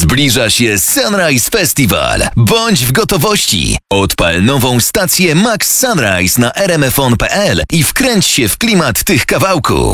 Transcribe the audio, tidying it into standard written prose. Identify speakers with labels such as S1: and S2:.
S1: Zbliża się Sunrise Festival. Bądź w gotowości. Odpal nową stację Max Sunrise na rmfon.pl i wkręć się w klimat tych kawałków.